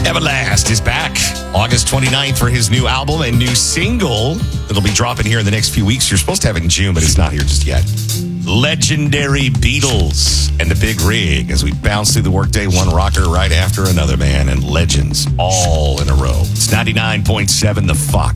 Everlast is back August 29th for his new album and new single that'll be dropping here in the next few weeks. You're supposed to have it in June, but it's not here just yet. Legendary Beatles and The Big Rig as we bounce through the workday, one rocker right after another, man, and legends all in a row. It's 99.7 The Fox.